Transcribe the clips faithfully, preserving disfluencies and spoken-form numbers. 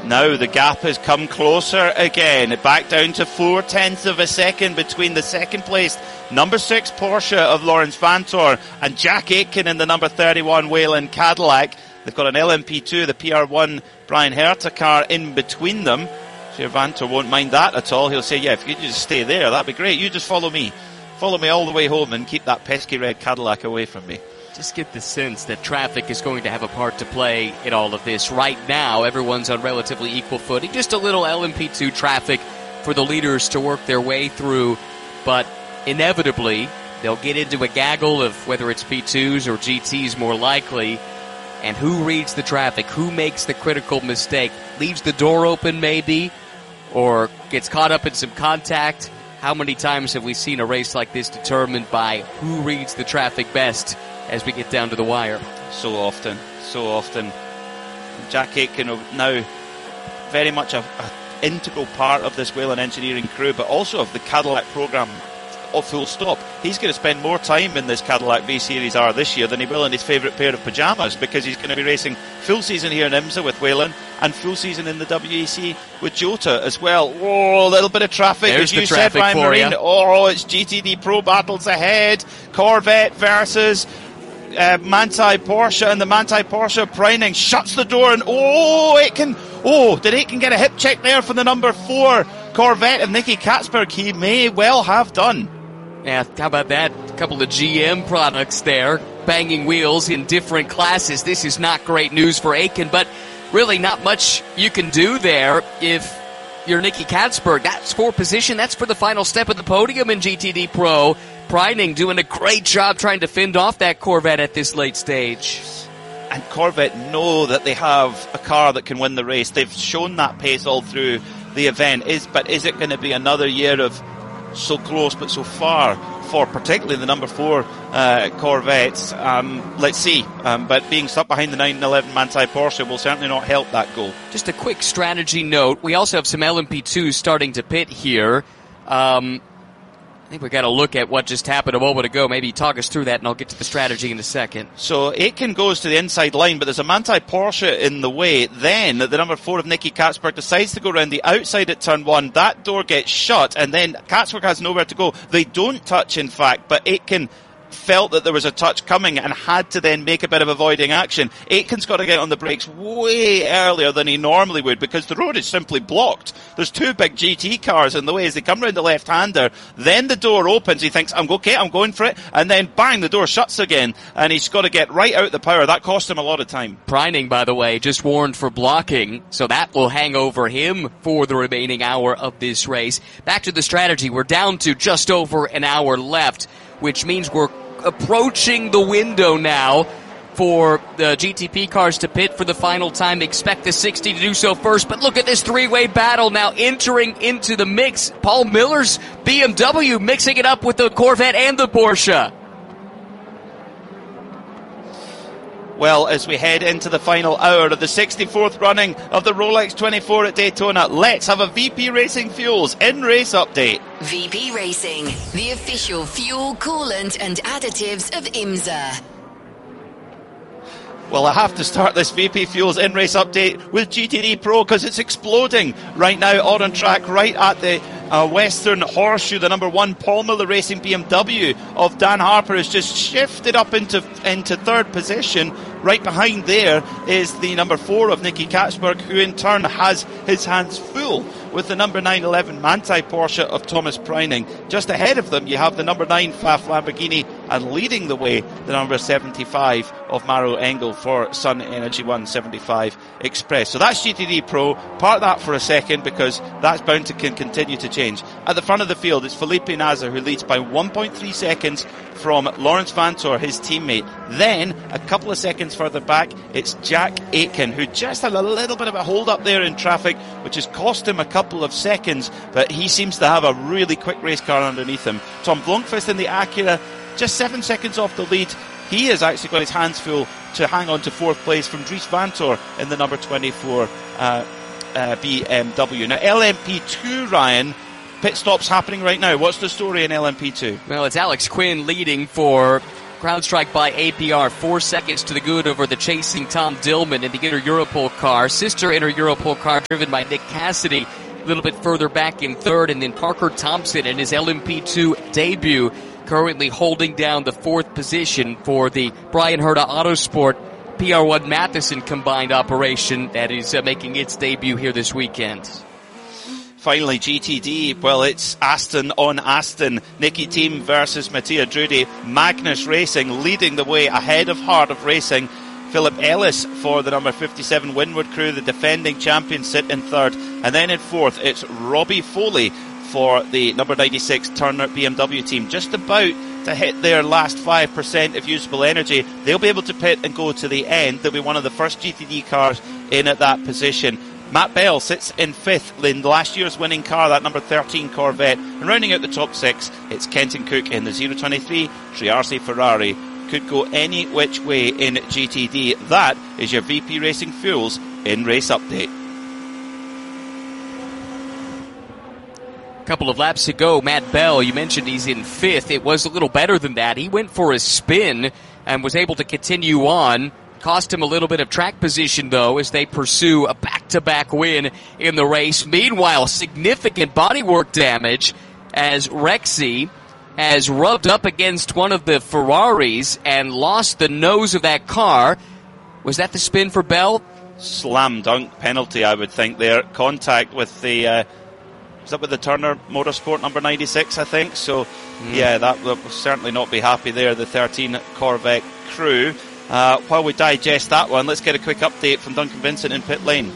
Now the gap has come closer again, back down to four tenths of a second between the second placed number six Porsche of Lawrence Vanthoor and Jack Aitken in the number thirty-one Whelen Cadillac. They've got an L M P two, the P R one Brian Herta car in between them. Sure, Vanthoor won't mind that at all. He'll say, yeah, if you could just stay there, that'd be great. You just follow me. Follow me all the way home and keep that pesky red Cadillac away from me. Just get the sense that traffic is going to have a part to play in all of this. Right now, everyone's on relatively equal footing. Just a little L M P two traffic for the leaders to work their way through. But inevitably, they'll get into a gaggle of whether it's P twos or G Ts more likely. And who reads the traffic? Who makes the critical mistake? Leaves the door open maybe? Or gets caught up in some contact? How many times have we seen a race like this determined by who reads the traffic best as we get down to the wire? So often, so often. Jack Aitken now very much a, a integral part of this Whelen engineering crew, but also of the Cadillac program. Oh, full stop. He's going to spend more time in this Cadillac V-Series R this year than he will in his favourite pair of pyjamas, because he's going to be racing full season here in IMSA with Whelen and full season in the W E C with Jota as well. Oh, a little bit of traffic, There's as you said, Ryan Marine. Oh, it's G T D Pro battles ahead. Corvette versus uh, Manthey Porsche, and the Manthey Porsche Preining shuts the door, and oh, Aitken. Oh, did Aitken get a hip check there for the number four Corvette of Nicky Katzberg? He may well have done. Yeah, how about that? A couple of G M products there, banging wheels in different classes. This is not great news for Aitken, but really not much you can do there if you're Nicky Katzberg. That's for position. That's for the final step of the podium in G T D Pro. Preining doing a great job trying to fend off that Corvette at this late stage. And Corvette know that they have a car that can win the race. They've shown that pace all through the event. Is But is it going to be another year of so close but so far for particularly the number four uh, Corvettes? Um, let's see. Um, but being stuck behind the nine eleven Manthey Porsche will certainly not help that goal. Just a quick strategy note. We also have some L M P twos starting to pit here. Um, I think we've got to look at what just happened a moment ago. Maybe talk us through that, and I'll get to the strategy in a second. So Aitken goes to the inside line, but there's a Manthey Porsche in the way. Then the number four of Nicky Katzberg decides to go around the outside at turn one. That door gets shut, and then Katzberg has nowhere to go. They don't touch, in fact, but Aitken felt that there was a touch coming and had to then make a bit of avoiding action. Aitken's got to get on the brakes way earlier than he normally would, because the road is simply blocked. There's two big G T cars in the way as they come round the left-hander. Then the door opens. He thinks, I'm okay, I'm going for it. And then bang, the door shuts again. And he's got to get right out the power. That cost him a lot of time. Preining, by the way, just warned for blocking, so that will hang over him for the remaining hour of this race. Back to the strategy. We're down to just over an hour left, which means we're approaching the window now for the G T P cars to pit for the final time. Expect the sixty to do so first, but look at this three-way battle now entering into the mix. Paul Miller's B M W mixing it up with the Corvette and the Porsche. Well, as we head into the final hour of the sixty-fourth running of the Rolex twenty-four at Daytona, let's have a V P Racing Fuels in-race update. V P Racing, the official fuel, coolant and additives of IMSA. Well, I have to start this V P Fuels in-race update with G T D Pro, because it's exploding right now on track right at the uh, Western Horseshoe. The number one Paul Miller Racing B M W of Dan Harper has just shifted up into into third position. Right behind there is the number four of Nicky Katzberg, who in turn has his hands full with the number nine eleven Manthey Porsche of Thomas Preining. Just ahead of them, you have the number nine Pfaff Lamborghini, and leading the way, the number seventy-five of Maro Engel for Sun Energy one seventy-five Express. So that's G T D Pro. Park that for a second, because that's bound to can continue to change. At the front of the field, it's Felipe Nasr, who leads by one point three seconds from Lawrence Vanthoor, his teammate. Then, a couple of seconds further back, it's Jack Aitken, who just had a little bit of a hold up there in traffic, which has cost him a couple of seconds, but he seems to have a really quick race car underneath him. Tom Blomqvist in the Acura, just seven seconds off the lead. He has actually got his hands full to hang on to fourth place from Dries Vanthoor in the number twenty-four uh, uh, B M W. Now, L M P two, Ryan, pit stops happening right now. What's the story in L M P two? Well, it's Alex Quinn leading for CrowdStrike by A P R, four seconds to the good over the chasing Tom Dillman in the Inter Europol car. Sister Inter Europol car driven by Nick Cassidy a little bit further back in third, and then Parker Thompson in his L M P two debut currently holding down the fourth position for the Brian Herta Autosport P R one Matheson combined operation that is uh, making its debut here this weekend. Finally, G T D, well, it's Aston on Aston. Nicky Team versus Mattia Drudi. Magnus Racing leading the way ahead of Heart of Racing. Philip Ellis for the number fifty-seven Windward crew, the defending champion, sit in third. And then in fourth, it's Robbie Foley for the number ninety-six Turner B M W team. Just about to hit their last five percent of usable energy. They'll be able to pit and go to the end. They'll be one of the first G T D cars in at that position. Matt Bell sits in fifth in last year's winning car, that number thirteen Corvette. And rounding out the top six, it's Kenton Cook in the zero twenty-three Triarce Ferrari. Could go any which way in G T D. That is your V P Racing Fuels in race update. Couple of laps to go. Matt Bell, you mentioned he's in fifth. It was a little better than that. He went for a spin and was able to continue on. Cost him a little bit of track position, though, as they pursue a back-to-back win in the race. Meanwhile, significant bodywork damage as Rexy has rubbed up against one of the Ferraris and lost the nose of that car. Was that the spin for Bell? Slam dunk penalty, I would think there. Contact with the... Uh, is that with the Turner Motorsport number ninety-six, I think? So, mm. yeah, that will certainly not be happy there, the thirteen Corvette crew. Uh, while we digest that one, let's get a quick update from Duncan Vincent in pit lane.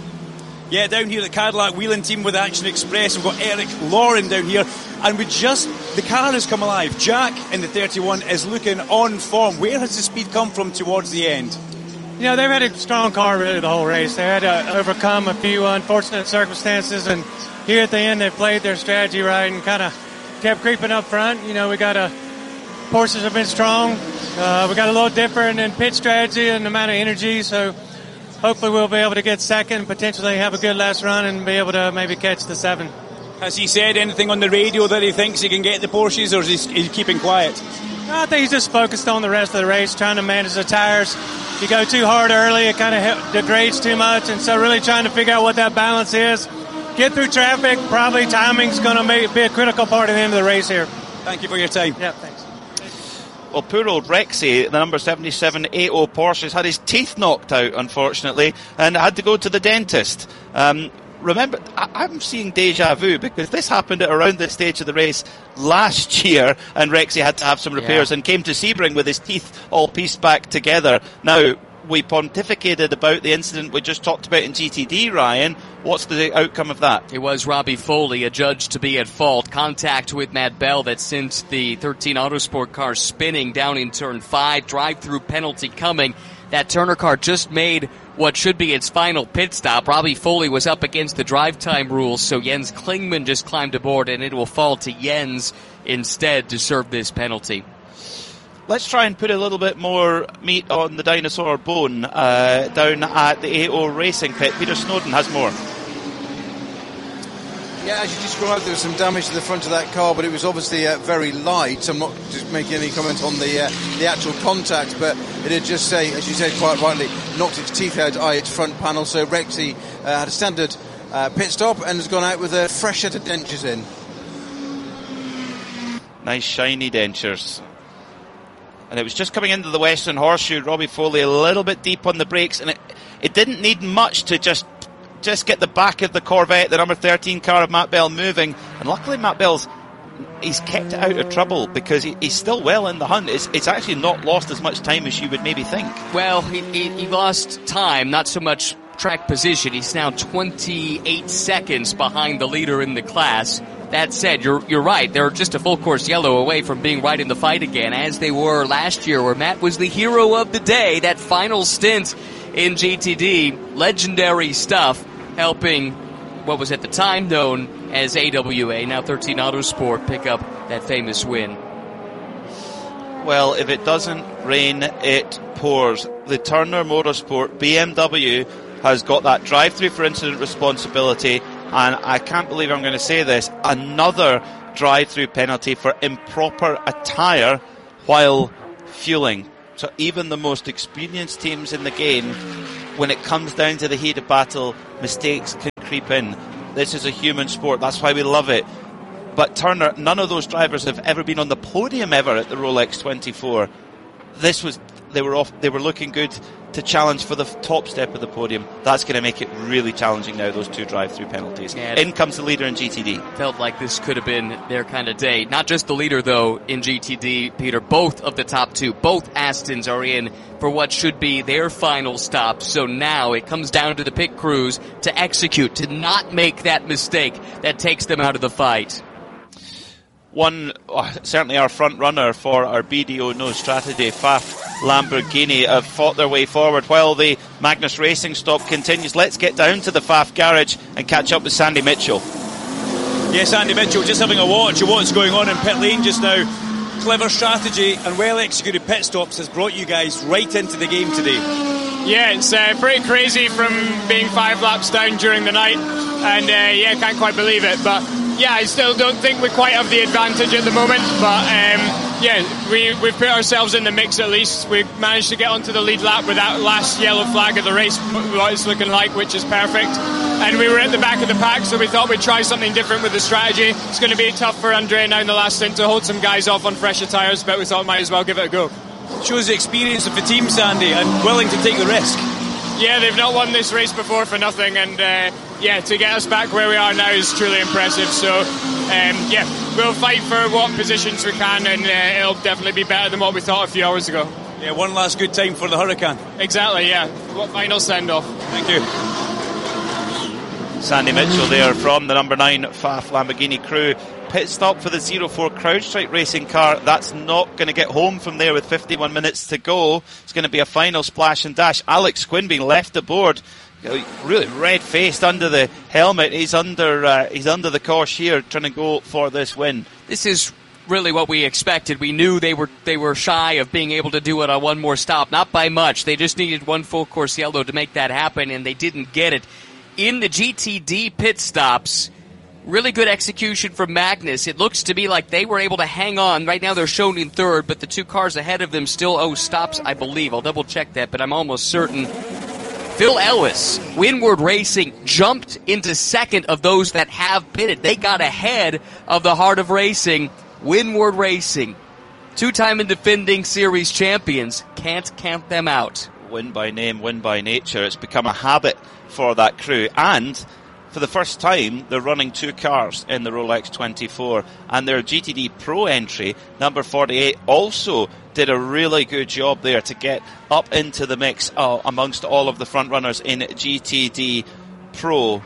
Yeah, down here at Cadillac Wheeling team with Action Express, we've got Eric Lauren down here, and we just, the car has come alive. Jack in the thirty-one is looking on form. Where has the speed come from towards the end? You know, they've had a strong car really the whole race. They had to overcome a few unfortunate circumstances, and here at the end they played their strategy right and kind of kept creeping up front. You know, we got a Porsches have been strong. Uh, we got a little different in pit strategy and the amount of energy, so hopefully we'll be able to get second, potentially have a good last run and be able to maybe catch the seven. Has he said anything on the radio that he thinks he can get the Porsches, or is he, is he keeping quiet? I think he's just focused on the rest of the race, trying to manage the tires. You go too hard early, it kind of degrades too much, and so really trying to figure out what that balance is. Get through traffic, probably timing's going to be a critical part of the end of the race here. Thank you for your time. Yeah, thanks. Well, poor old Rexy, the number seventy-seven A O Porsche, had his teeth knocked out, unfortunately, and had to go to the dentist. Um, remember, I- I'm seeing deja vu, because this happened at around this stage of the race last year, and Rexy had to have some repairs yeah. and came to Sebring with his teeth all pieced back together. Now, we pontificated about the incident we just talked about in G T D, Ryan. What's the outcome of that? It was Robbie Foley, adjudged to be at fault. Contact with Matt Bell that sent the thirteen Autosport car spinning down in turn five. Drive-through penalty coming. That Turner car just made what should be its final pit stop. Robbie Foley was up against the drive time rules, so Jens Klingman just climbed aboard, and it will fall to Jens instead to serve this penalty. Let's try and put a little bit more meat on the dinosaur bone uh, down at the A O Racing pit. Peter Snowden has more. Yeah, as you described, there was some damage to the front of that car, but it was obviously uh, very light. I'm not just making any comment on the uh, the actual contact, but it had just, say, as you said quite rightly, knocked its teeth out, eye its front panel. So Rexy uh, had a standard uh, pit stop and has gone out with a fresh set of dentures in. Nice shiny dentures. And it was just coming into the Western Horseshoe. Robbie Foley a little bit deep on the brakes, and it, it didn't need much to just just get the back of the Corvette, the number thirteen car of Matt Bell, moving. And luckily Matt Bell's he's kept it out of trouble, because he, he's still well in the hunt. It's, it's actually not lost as much time as you would maybe think. Well, he, he, he lost time, not so much track position. He's now twenty-eight seconds behind the leader in the class. That said, you're you're right. They're just a full course yellow away from being right in the fight again, as they were last year, where Matt was the hero of the day. That final stint in G T D, legendary stuff, helping what was at the time known as A W A, now thirteen Autosport, pick up that famous win. Well, if it doesn't rain, it pours. The Turner Motorsport B M W has got that drive-through for incident responsibility. And I can't believe I'm going to say this, another drive-through penalty for improper attire while fueling. So even the most experienced teams in the game, when it comes down to the heat of battle, mistakes can creep in. This is a human sport. That's why we love it. But Turner, none of those drivers have ever been on the podium ever at the Rolex twenty-four. This was, they were off, they were looking good to challenge for the top step of the podium. That's going to make it really challenging now, those two drive-through penalties. Yeah, in comes the leader in G T D. Felt like this could have been their kind of day. Not just the leader, though, in G T D, Peter. Both of the top two, both Astons are in for what should be their final stop. So now it comes down to the pit crews to execute, to not make that mistake that takes them out of the fight. One, oh, certainly our front runner for our B D O No strategy, Pfaff Lamborghini, have fought their way forward while the Magnus Racing stop continues. Let's get down to the Pfaff garage and catch up with Sandy Mitchell. Yes, Andy Mitchell just having a watch of what's going on in pit lane just now. Clever strategy and well executed pit stops has brought you guys right into the game today. Yeah, it's uh, pretty crazy from being five laps down during the night, and uh, yeah, can't quite believe it, but yeah, I still don't think we quite have the advantage at the moment, but um, yeah, we, we've put ourselves in the mix at least. We managed to get onto the lead lap with that last yellow flag of the race, what it's looking like, which is perfect. And we were at the back of the pack, so we thought we'd try something different with the strategy. It's going to be tough for Andrea now in the last stint to hold some guys off on fresher tyres, but we thought we might as well give it a go. Shows the experience of the team, Sandy, and willing to take the risk. Yeah, they've not won this race before for nothing, and uh, yeah, to get us back where we are now is truly impressive. So um, yeah, we'll fight for what positions we can, and uh, it'll definitely be better than what we thought a few hours ago. Yeah, one last good time for the Huracan. Exactly, yeah. What final send-off. Thank you. Sandy Mitchell there from the number nine Pfaff Lamborghini crew. Pit stop for the zero four CrowdStrike racing car. That's not going to get home from there with fifty-one minutes to go. It's going to be a final splash and dash. Alex Quinn being left aboard, really red-faced under the helmet. He's under uh, he's under the cosh here, trying to go for this win. This is really what we expected. We knew they were they were shy of being able to do it on one more stop, not by much. They just needed one full course yellow to make that happen, and they didn't get it. In the G T D pit stops, really good execution from Magnus. It looks to be like they were able to hang on. Right now they're shown in third, but the two cars ahead of them still owe stops, I believe. I'll double check that, but I'm almost certain. Phil Ellis, Windward Racing, jumped into second of those that have pitted. They got ahead of the Heart of Racing. Windward Racing, two-time and defending series champions. Can't count them out. Win by name, win by nature. It's become a habit for that crew, and for the first time they're running two cars in the Rolex twenty-four, and their G T D Pro entry, number forty-eight, also did a really good job there to get up into the mix uh, amongst all of the front runners in G T D Pro.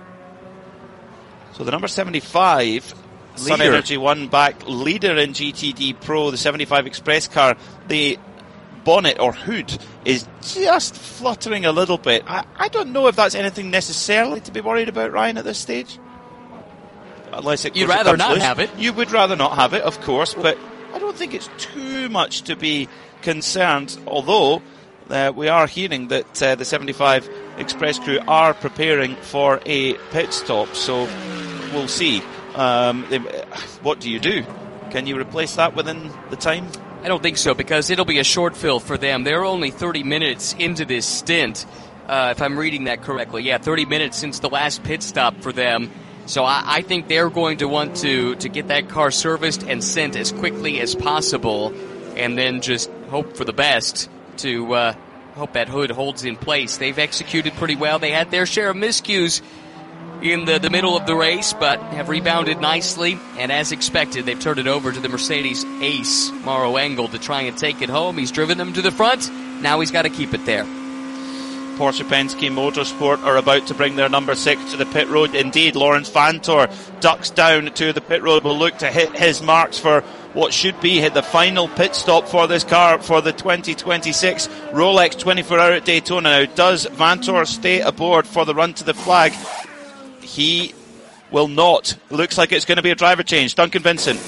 So the number seventy-five Sun Energy One back leader in G T D Pro, the seventy-five Express car. The bonnet or hood is just fluttering a little bit. I, I don't know if that's anything necessarily to be worried about, Ryan, at this stage. Unless it You'd rather not loose. have it. You would rather not have it, of course, but I don't think it's too much to be concerned, although uh, we are hearing that uh, the seventy-five Express crew are preparing for a pit stop, so we'll see. Um, they, what do you do? Can you replace that within the time? I don't think so, because it'll be a short fill for them. They're only thirty minutes into this stint, uh, if I'm reading that correctly. Yeah, thirty minutes since the last pit stop for them. So I, I think they're going to want to, to get that car serviced and sent as quickly as possible, and then just hope for the best to uh, hope that hood holds in place. They've executed pretty well. They had their share of miscues in the, the middle of the race, but have rebounded nicely, and as expected, they've turned it over to the Mercedes ace, Mauro Engel, to try and take it home. He's driven them to the front. Now he's got to keep it there. Porsche Penske Motorsport are about to bring their number six to the pit road. Indeed, Lawrence Vantor ducks down to the pit road, will look to hit his marks for what should be the final pit stop for this car for the twenty twenty-six Rolex twenty-four hour at Daytona. Now, does Vantor stay aboard for the run to the flag? He will not. Looks like it's going to be a driver change. Duncan Vincent.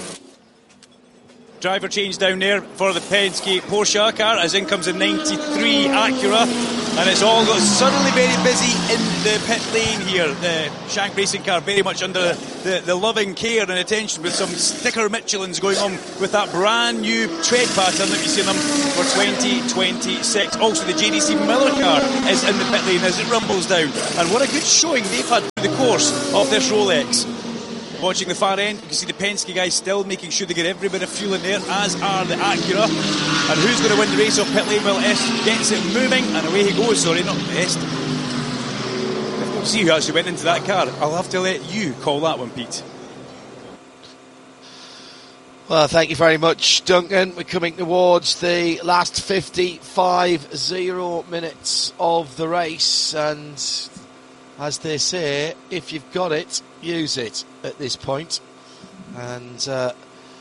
Driver change down there for the Penske Porsche car, as in comes a ninety-three Acura. And it's all got suddenly very busy in the pit lane here. The Shank Racing car very much under the, the loving care and attention, with some sticker Michelins going on with that brand new tread pattern that we see them for twenty twenty-six. Also, the J D C Miller car is in the pit lane as it rumbles down. And what a good showing they've had through the course of this Rolex. Watching the far end, you can see the Penske guys still making sure they get every bit of fuel in there, as are the Acura. And who's going to win the race off pit lane? Well, Est gets it moving, and away he goes. Sorry, not Est. We'll see who actually went into that car. I'll have to let you call that one, Pete. Well, thank you very much, Duncan. We're coming towards the last fifty-five zero minutes of the race, and as they say, if you've got it, use it at this point. And uh,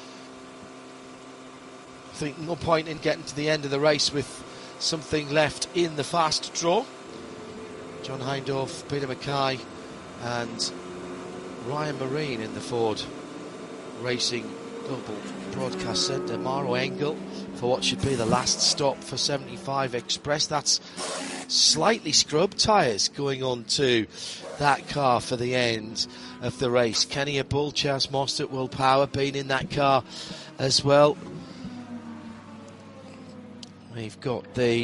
I think no point in getting to the end of the race with something left in the fast draw. John Hindhaugh, Peter Mackay and Ryan Marine in the Ford Racing Global Broadcast Centre. Maro Engel for what should be the last stop for seventy-five Express. That's slightly scrubbed tyres going on to that car for the end of the race. Kenny Bull, Chas Mostert, Will Power been in that car as well. We've got the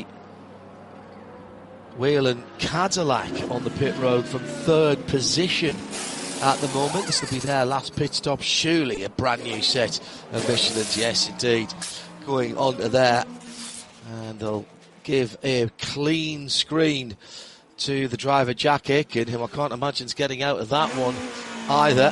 Whelen Cadillac on the pit road from third position at the moment. This will be their last pit stop. Surely a brand new set of Michelins, yes indeed, going on to there, and they'll give a clean screen to the driver Jack Aitken, who I can't imagine is getting out of that one either.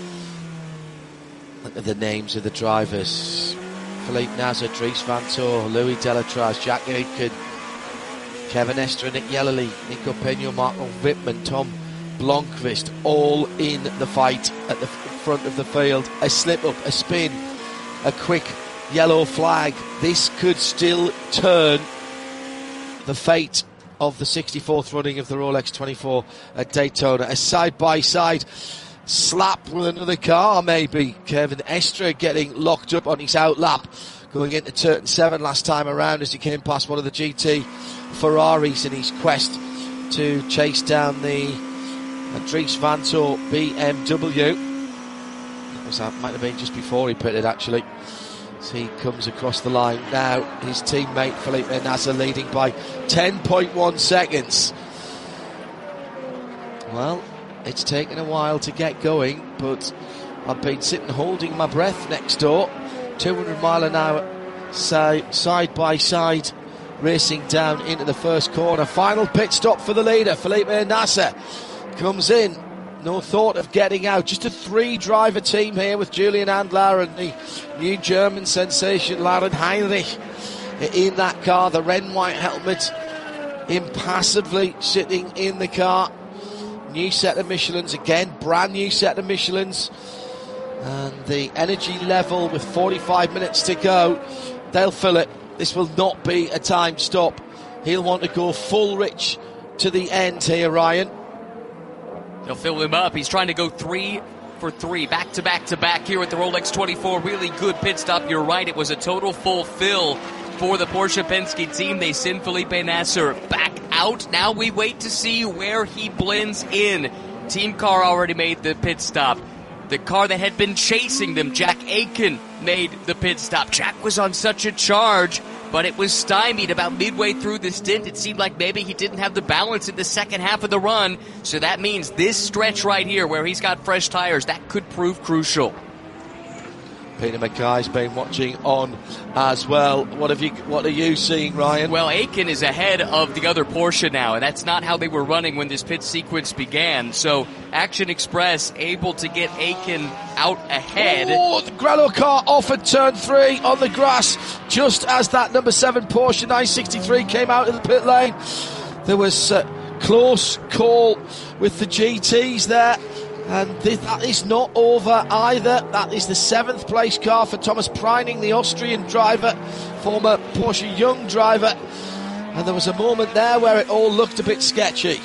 Look at the names of the drivers: Philippe Nasr, Dries Vanthoor, Louis Delatraz, Jack Aitken, Kevin Estre, Nick Yellerly, Nico Peña, Marco Wittmann, Tom Blomqvist, all in the fight at the front of the field. A slip up, a spin, a quick yellow flag. This could still turn the fate of the sixty-fourth running of the Rolex twenty-four at Daytona. A side-by-side slap with another car, maybe. Kevin Estre getting locked up on his outlap, going into turn seven last time around as he came past one of the G T Ferraris in his quest to chase down the Dries Vanthoor B M W. That, was, that might have been just before he pitted, actually. As he comes across the line now, his teammate Felipe Nasr leading by ten point one seconds. Well, it's taken a while to get going, but I've been sitting holding my breath next door. two hundred mile an hour side, side by side, racing down into the first corner. Final pit stop for the leader, Felipe Nasr comes in. No thought of getting out. Just a three-driver team here with Julian Andlar and the new German sensation Lauren Heinrich in that car. The red and white helmet impassively sitting in the car. New set of Michelins again, brand new set of Michelins. And the energy level with forty-five minutes to go, they'll fill it. This will not be a time stop. He'll want to go full rich to the end here, Ryan. They'll fill him up. He's trying to go three for three, back to back to back here at the Rolex twenty-four. Really good pit stop. You're right. It was a total fulfill for the Porsche Penske team. They send Felipe Nasr back out. Now we wait to see where he blends in. Team car already made the pit stop. The car that had been chasing them, Jack Aitken, made the pit stop. Jack was on such a charge, but it was stymied about midway through the stint. It seemed like maybe he didn't have the balance in the second half of the run. So that means this stretch right here where he's got fresh tires, that could prove crucial. Peter Mackay's been watching on as well. What have you? What are you seeing, Ryan? Well, Aitken is ahead of the other Porsche now, and that's not how they were running when this pit sequence began. So Action Express able to get Aitken out ahead. Oh, the Grello car off at turn three on the grass, just as that number seven Porsche nine sixty-three came out of the pit lane. There was a close call with the G Ts there. And th- that is not over either. That is the seventh place car for Thomas Preining, the Austrian driver, former Porsche Young driver. And there was a moment there where it all looked a bit sketchy.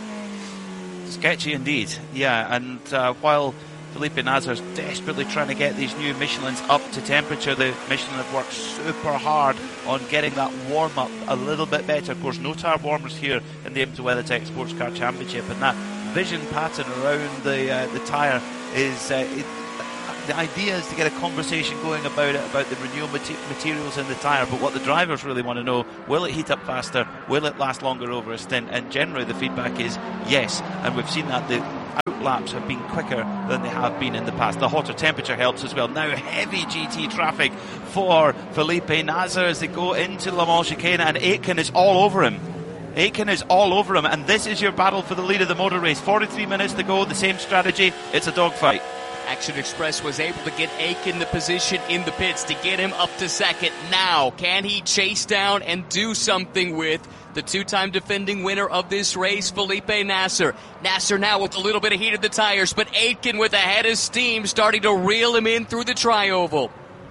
Sketchy indeed, yeah. And uh, while Felipe Nasr's desperately trying to get these new Michelins up to temperature, the Michelin have worked super hard on getting that warm-up a little bit better. Of course, no tyre warmers here in the IMSA WeatherTech Sports Car Championship, and that vision pattern around the uh, the tyre is uh, it, the idea is to get a conversation going about it, about the renewal mate- materials in the tyre, but what the drivers really want to know, will it heat up faster, will it last longer over a stint? And generally the feedback is yes, and we've seen that the out laps have been quicker than they have been in the past. The hotter temperature helps as well. Now heavy G T traffic for Felipe Nasr as they go into Le Mans chicane, and Aitken is all over him. Aitken is all over him, and this is your battle for the lead of the motor race. forty-three minutes to go, the same strategy, it's a dogfight. Action Express was able to get Aitken the position in the pits to get him up to second. Now, can he chase down and do something with the two-time defending winner of this race, Felipe Nasr? Nasr now with a little bit of heat of the tires, but Aitken with a head of steam starting to reel him in through the tri-oval.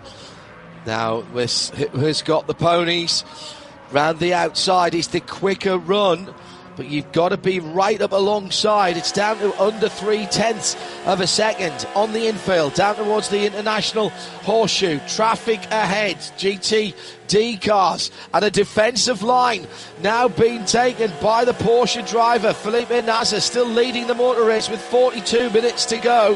Now, who's got the ponies round the outside is the quicker run, but you've got to be right up alongside. It's down to under three tenths of a second on the infield, down towards the International Horseshoe. Traffic ahead, G T D cars, and a defensive line now being taken by the Porsche driver. Felipe Nasr still leading the motor race with forty-two minutes to go.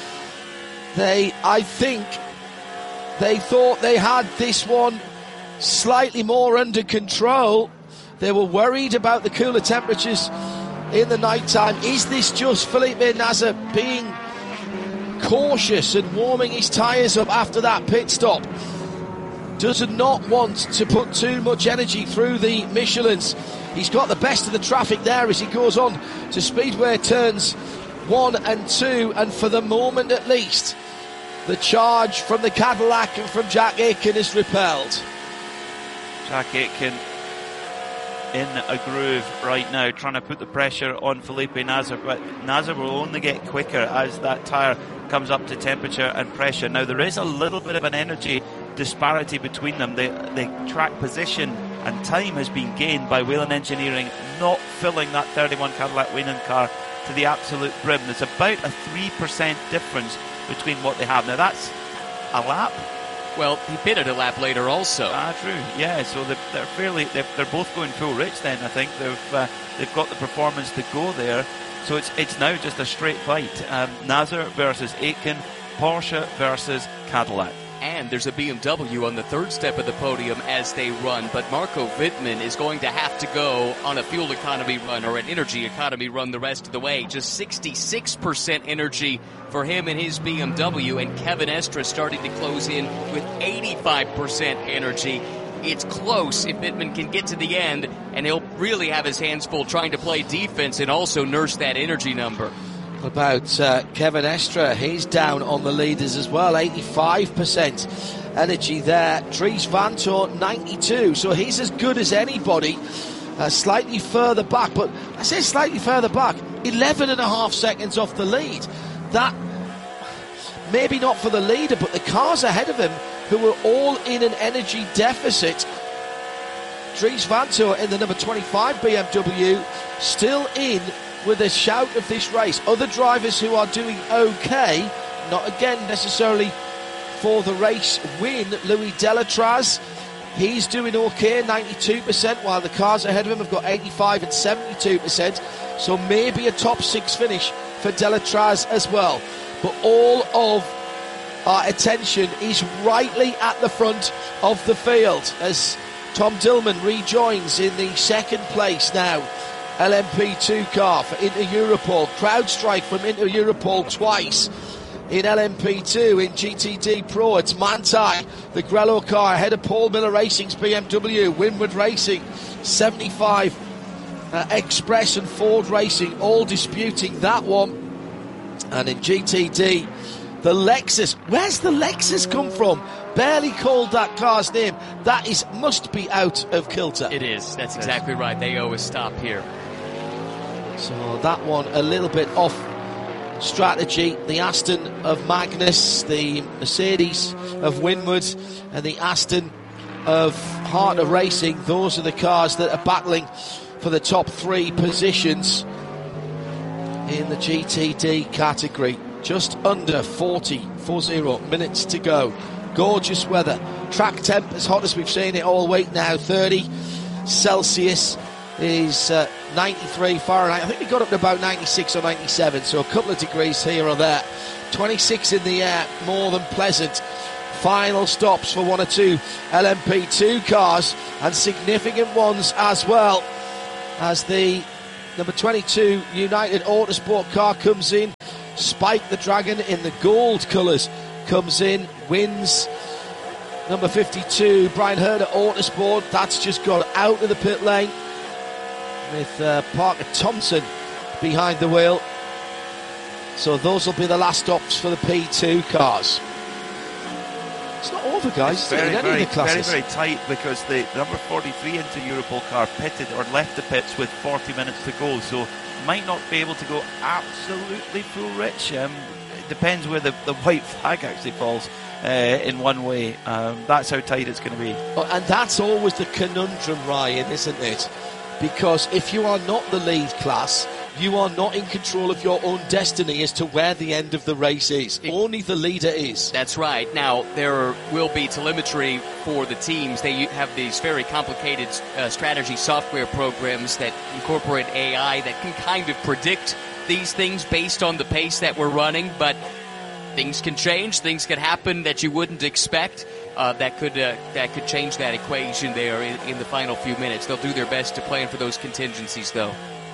They, I think, they thought they had this one slightly more under control. They were worried about the cooler temperatures in the night time. Is this just Felipe Nasr being cautious and warming his tyres up after that pit stop? Does not want to put too much energy through the Michelins. He's got the best of the traffic there as he goes on to Speedway turns one and two, and for the moment at least, the charge from the Cadillac and from Jack Aitken is repelled. Jack Aitken in a groove right now, trying to put the pressure on Felipe Nasr, but Nasr will only get quicker as that tyre comes up to temperature and pressure. Now there is a little bit of an energy disparity between them. The, the track position and time has been gained by Whelen Engineering not filling that thirty-one Cadillac Weyland car to the absolute brim. There's about a three percent difference between what they have. Now that's a lap. Well, he pitted a lap later also. Ah, true. Yeah, so they're, they're fairly, they're, they're both going full rich then, I think. They've uh, they've got the performance to go there. So it's it's now just a straight fight. Um, Nasr versus Aitken, Porsche versus Cadillac. And there's a B M W on the third step of the podium as they run, but Marco Wittmann is going to have to go on a fuel economy run or an energy economy run the rest of the way. Just sixty-six percent energy for him and his B M W, and Kevin Estre starting to close in with eighty-five percent energy. It's close if Wittmann can get to the end, and he'll really have his hands full trying to play defense and also nurse that energy number. About uh, Kevin Estre, he's down on the leaders as well, eighty-five percent energy there. Dries Vanthoor, ninety-two, so he's as good as anybody. Uh, slightly further back, but I say slightly further back, eleven and a half seconds off the lead. That, maybe not for the leader, but the cars ahead of him who were all in an energy deficit. Dries Vanthoor in the number twenty-five B M W, still in with a shout of this race. Other drivers who are doing okay, not again necessarily for the race win. Louis Delatraz, he's doing okay, ninety-two percent, while the cars ahead of him have got eighty-five and seventy-two percent. So maybe a top six finish for Delatraz as well. But all of our attention is rightly at the front of the field as Tom Dillman rejoins in the second place now. L M P two car for Inter Europol. CrowdStrike from Inter Europol twice in L M P two. In G T D Pro, it's Manthey, the Grello car, ahead of Paul Miller Racing's B M W. Winward Racing, seventy-five uh, Express and Ford Racing, all disputing that one. And in G T D, the Lexus. Where's the Lexus come from? Barely called that car's name. That is must be out of kilter. It is. That's exactly right. They owe a stop here. So that one a little bit off strategy. The Aston of Magnus, the Mercedes of Winward, and the Aston of Harter Racing. Those are the cars that are battling for the top three positions in the G T D category. Just under forty, forty minutes to go. Gorgeous weather track temp as hot as we've seen it all week now. thirty Celsius is uh, ninety-three Fahrenheit. I think we got up to about ninety-six or ninety-seven, so a couple of degrees here or there. twenty-six in the air, more than pleasant. Final stops for one or two L M P two cars, and significant ones as well, as the number twenty-two United Autosport car comes in. Spike the Dragon in the gold colours comes in, wins. Number fifty-two Brian Herder Autosport, that's just got out of the pit lane with uh, Parker Thompson behind the wheel. So those will be the last stops for the P two cars. It's not over, guys. It's very, in any very, of the classes. very, very tight, because the number forty-three into Europol car pitted or left the pits with forty minutes to go, so might not be able to go absolutely full rich. Um, it depends where the, the white flag actually falls uh, in one way. Um, that's how tight it's going to be. Oh, and that's always the conundrum, Ryan, isn't it? Because if you are not the lead class, you are not in control of your own destiny as to where the end of the race is. It, Only the leader is. That's right. Now, there will be telemetry for the teams. They have these very complicated uh, strategy software programs that incorporate A I that can kind of predict these things based on the pace that we're running, but things can change. Things can happen that you wouldn't expect. Uh, that could uh, that could change that equation there in, in the final few minutes. They'll do their best to plan for those contingencies, though.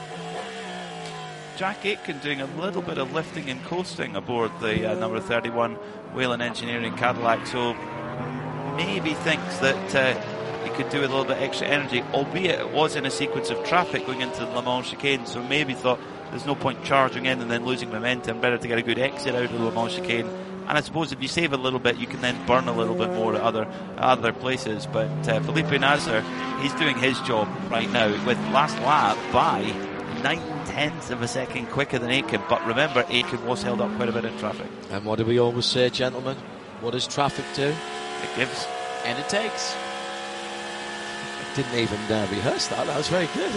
Jack Aitken doing a little bit of lifting and coasting aboard the uh, number thirty-one Whelen Engineering Cadillac, so maybe thinks that uh, he could do with a little bit extra energy, albeit it was in a sequence of traffic going into the Le Mans chicane, so maybe thought there's no point charging in and then losing momentum, better to get a good exit out of the Le Mans chicane. And I suppose if you save a little bit, you can then burn a little bit more at other other places. But uh, Felipe Nasr, he's doing his job right now with last lap by nine tenths of a second quicker than Aitken. But remember, Aitken was held up quite a bit in traffic. And what do we always say, gentlemen? What does traffic do? It gives. And it takes. Didn't even uh, rehearse that. That was very good.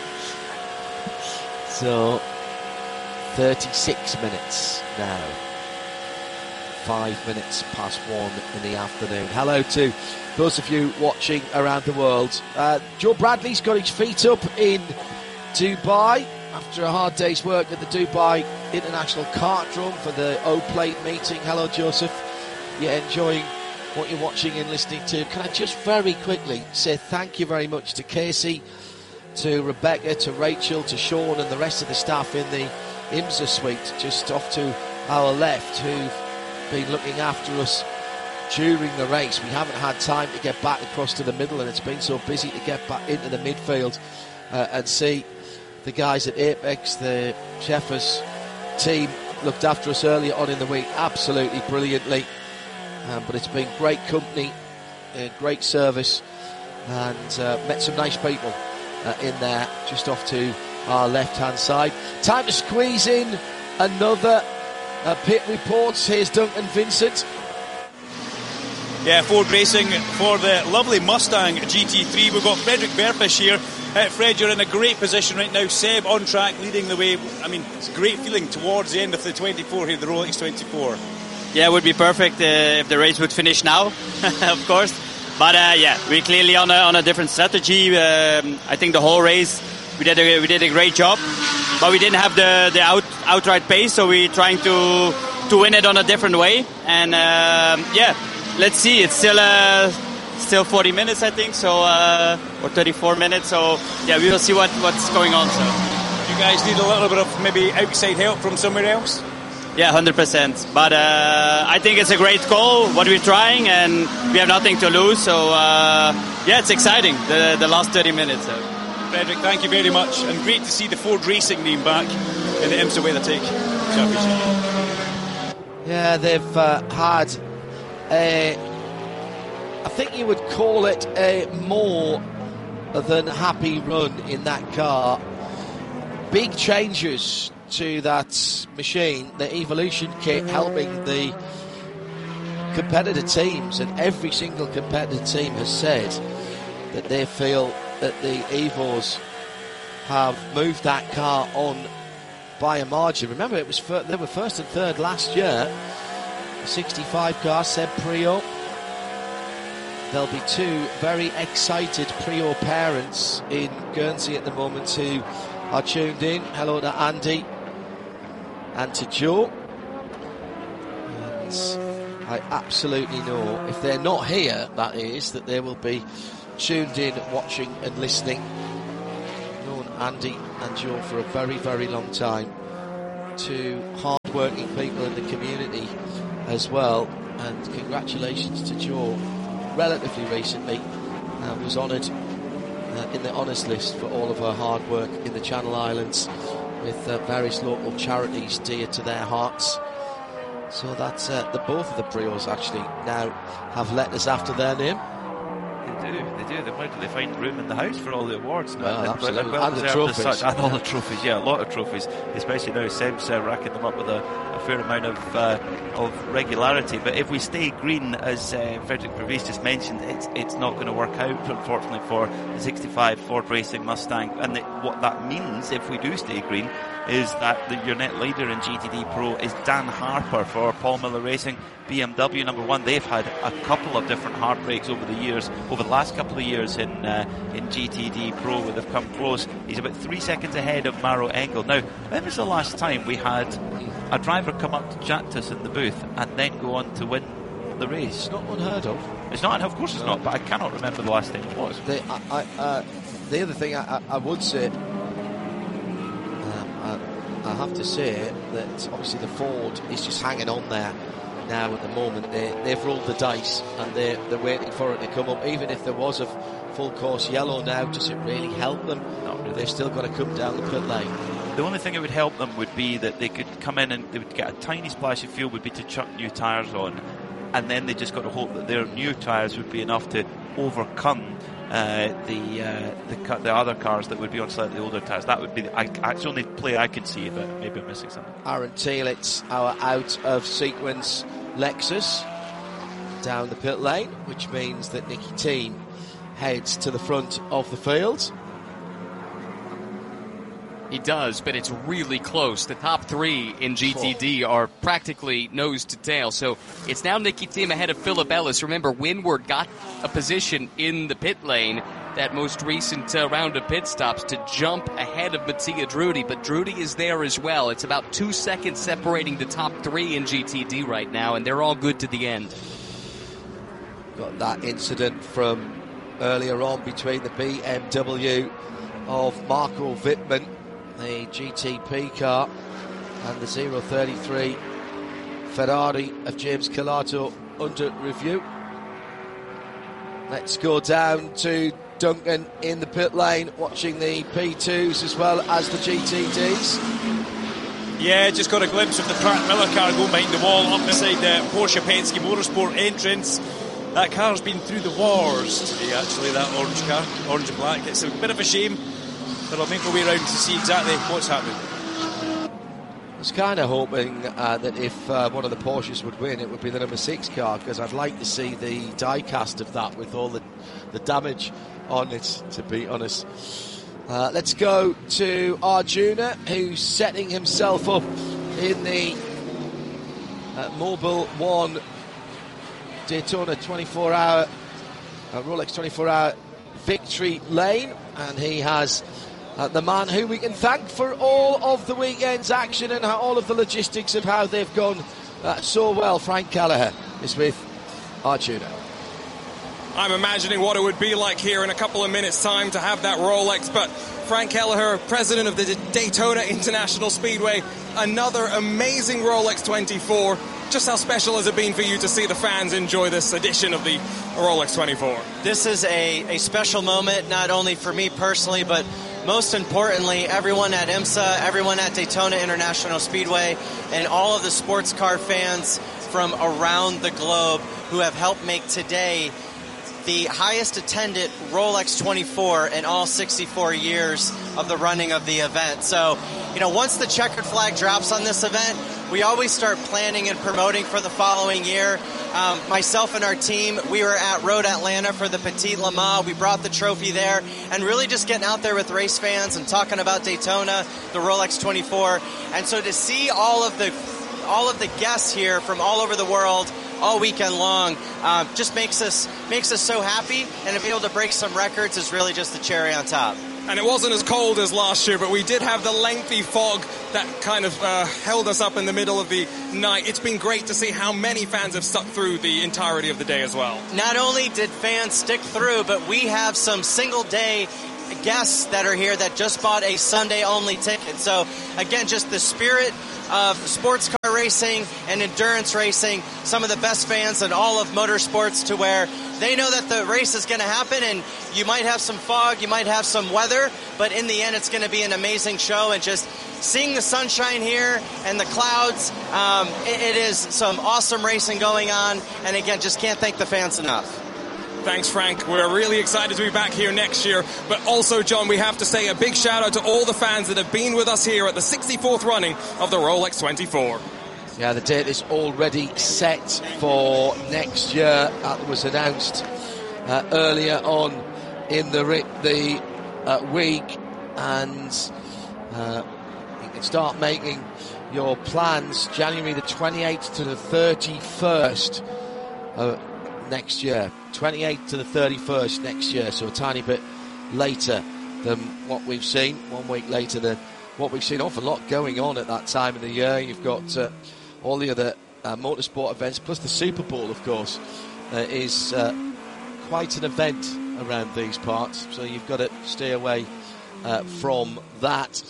So, thirty-six minutes now. Five minutes past one in the afternoon. Hello to those of you watching around the world. Uh, Joe Bradley's got his feet up in Dubai after a hard day's work at the Dubai International Kartdrome for the O-Plate meeting. Hello, Joseph. You're enjoying what you're watching and listening to. Can I just very quickly say thank you very much to Casey, to Rebecca, to Rachel, to Sean and the rest of the staff in the IMSA suite just off to our left, who've been looking after us during the race. We haven't had time to get back across to the middle, and it's been so busy to get back into the midfield uh, and see the guys at Apex. The Sheffers team looked after us earlier on in the week absolutely brilliantly, um, but it's been great company, uh, great service, and uh, met some nice people uh, in there just off to our left hand side. Time to squeeze in another Uh, pit reports. Here's Duncan Vincent. Yeah, Ford Racing for the lovely Mustang G T three. We've got Frederick Verfish here. Uh, Fred, you're in a great position right now. Seb on track, leading the way. I mean, it's a great feeling towards the end of the twenty-four here, the Rolex twenty-four. Yeah, it would be perfect uh, if the race would finish now, of course. But uh, yeah, we're clearly on a, on a different strategy. Um, I think the whole race we did a, we did a great job, but we didn't have the the out, outright pace, so we're trying to to win it on a different way. And um, yeah, let's see. It's still uh, still forty minutes, I think, so uh, or thirty-four minutes. So yeah, we will see what what's going on. So you guys need a little bit of maybe outside help from somewhere else. Yeah, one hundred percent. But uh, I think it's a great goal, what we're trying, and we have nothing to lose. So, uh, yeah, it's exciting, the, the last thirty minutes. So. Frederick, thank you very much. And great to see the Ford Racing name back in the IMSA WeatherTech Championship. Yeah, they've uh, had a, I think you would call it a more than happy run in that car. Big changes to that machine, the Evolution kit, helping the competitor teams, and every single competitor team has said that they feel that the Evos have moved that car on by a margin. Remember, it was fir- they were first and third last year. The sixty-five car, Seb Priaulx, there'll be two very excited Priaulx parents in Guernsey at the moment who are tuned in. Hello to Andy and to Joe. And I absolutely know, if they're not here, that is, that they will be tuned in, watching and listening. I've known Andy and Joe for a very, very long time. Two hard-working people in the community as well. And congratulations to Joe. Relatively recently uh, was honoured uh, in the honours list for all of her hard work in the Channel Islands with uh, various local charities dear to their hearts. So that's uh, the both of the Priaulx actually now have letters after their name. They do, they do. They, where do they find room in the house for all the awards now? Well, and, absolutely. well And the trophies. Such, and all the trophies, yeah, a lot of trophies, especially now Seb's uh, racking them up with a, a fair amount of uh, of regularity. But if we stay green, as uh, Frederick Berbice just mentioned, it's it's not going to work out, unfortunately, for the sixty-five Ford Racing Mustang. And the, what that means, if we do stay green, is that the, your net leader in G T D Pro is Dan Harper for Paul Miller Racing, B M W number one. They've had a couple of different heartbreaks over the years, over the last couple of years in uh, in G T D Pro, where they've come close. He's about three seconds ahead of Maro Engel. Now, when was the last time we had a driver come up to chat to us in the booth and then go on to win the race? It's not unheard of. It's not, of course it's no. not, but I cannot remember the last time it was. The, I, I, uh, the other thing I, I would say, um, I, I have to say that obviously the Ford is just hanging on there now at the moment. They, they've rolled the dice and they're, they're waiting for it to come up. Even if there was a full course yellow now, does it really help them? Not really. They've still got to come down the pit lane. The only thing that would help them would be that they could come in and they would get a tiny splash of fuel, would be to chuck new tyres on, and then they just got to hope that their new tyres would be enough to overcome uh, the, uh, the the other cars that would be on slightly older tyres. That would be the, I, that's the only play I can see, but maybe I'm missing something. Aaron Teelitz, our out of sequence Lexus, down the pit lane, which means that Nicky Team heads to the front of the field. He does, but it's really close. The top three in G T D are practically nose to tail. So it's now Nicky Team ahead of Philip Ellis. Remember, Windward got a position in the pit lane, that most recent uh, round of pit stops, to jump ahead of Mattia Drudy. But Drudy is there as well. It's about two seconds separating the top three in G T D right now, and they're all good to the end. Got that incident from earlier on between the B M W of Marco Wittmann, the G T P car, and the zero thirty-three Ferrari of James Calato under review. Let's go down to Duncan in the pit lane, watching the P twos as well as the G T Ds. Yeah, just got a glimpse of the Pratt Miller car going behind the wall up beside the Porsche Penske Motorsport entrance. That car's been through the wars today, actually, that orange car, orange and black. It's a bit of a shame, but I'll make my way around to see exactly what's happening. I was kind of hoping uh, that if uh, one of the Porsches would win, it would be the number six car, because I'd like to see the die cast of that with all the, the damage on it, to be honest. Uh, let's go to Arjuna, who's setting himself up in the uh, Mobil One Daytona twenty-four hour, uh, Rolex twenty-four hour victory lane, and he has uh, the man who we can thank for all of the weekend's action and how, all of the logistics of how they've gone uh, so well. Frank Kelleher is with Arjuna. I'm imagining what it would be like here in a couple of minutes' time to have that Rolex, but Frank Kelleher, president of the Daytona International Speedway, another amazing Rolex twenty-four. Just how special has it been for you to see the fans enjoy this edition of the Rolex twenty-four? This is a, a special moment, not only for me personally, but most importantly, everyone at IMSA, everyone at Daytona International Speedway, and all of the sports car fans from around the globe who have helped make today the highest attended Rolex twenty-four in all sixty-four years of the running of the event. So, you know, once the checkered flag drops on this event, we always start planning and promoting for the following year. Um, myself and our team, we were at Road Atlanta for the Petit Le Mans. We brought the trophy there, and really just getting out there with race fans and talking about Daytona, the Rolex twenty-four. And so to see all of the all of the guests here from all over the world all weekend long. Um, just makes us makes us so happy, and to be able to break some records is really just the cherry on top. And it wasn't as cold as last year, but we did have the lengthy fog that kind of uh, held us up in the middle of the night. It's been great to see how many fans have stuck through the entirety of the day as well. Not only did fans stick through, but we have some single-day guests that are here that just bought a Sunday-only ticket. So, again, just the spirit of sports car racing and endurance racing, some of the best fans in all of motorsports, to where they know that the race is going to happen, and you might have some fog, you might have some weather, but in the end it's going to be an amazing show. And just seeing the sunshine here and the clouds, um, it, it is some awesome racing going on, and again, just can't thank the fans enough. Thanks, Frank. We're really excited to be back here next year. But also, John, we have to say a big shout out to all the fans that have been with us here at the sixty-fourth running of the Rolex twenty-four. Yeah, the date is already set for next year. That was announced uh, earlier on in the the uh, week, and uh, you can start making your plans January the twenty-eighth to the thirty-first uh, next year. twenty-eighth to the thirty-first next year, so a tiny bit later than what we've seen, one week later than what we've seen. Awful lot going on at that time of the year. You've got uh, all the other uh, motorsport events, plus the Super Bowl, of course, uh, is uh, quite an event around these parts, so you've got to stay away uh, from that.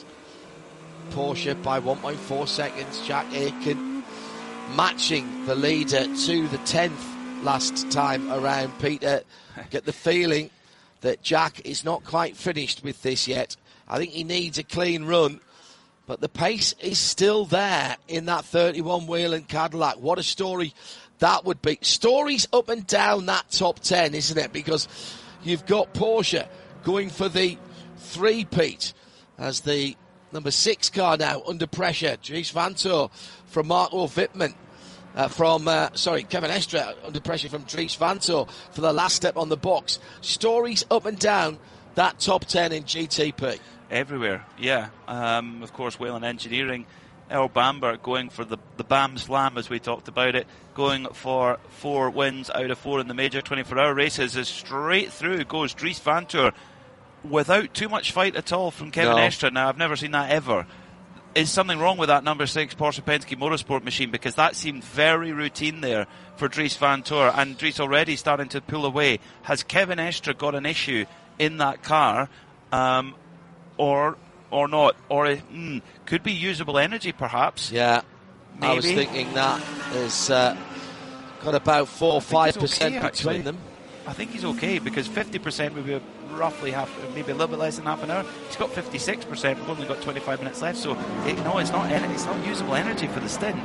Porsche by one point four seconds, Jack Aitken matching the leader to the tenth last time around. Peter, get the feeling that Jack is not quite finished with this yet. I think he needs a clean run, but the pace is still there in that thirty-one Whelen Cadillac. What a story that would be. Stories up and down that top ten, isn't it? Because you've got Porsche going for the three-peat as the number six car now under pressure. Dries Vanthoor from Marco Wittmann. Uh, from, uh, sorry, Kevin Estre under pressure from Dries Vanthoor for the last step on the box. Stories up and down that top ten in G T P. Everywhere, yeah. Um, of course, Whelen Engineering, Earl Bamber going for the, the BAM Slam, as we talked about it, going for four wins out of four in the major twenty-four hour races. As straight through goes Dries Vanthoor without too much fight at all from Kevin no. Estre. Now, I've never seen that ever. Is something wrong with that number six Porsche Penske Motorsport machine? Because that seemed very routine there for Dries Vanthoor, and Dries already starting to pull away. Has Kevin Estre got an issue in that car, um, or or not? Or mm, could be usable energy, perhaps? Yeah, maybe. I was thinking that is uh, got about four or five percent okay, between actually. them. I think he's okay, because fifty percent would be roughly half, maybe a little bit less than half an hour. He's got fifty-six percent. We've only got twenty-five minutes left, so it, no, it's not. It's not usable energy for the stint.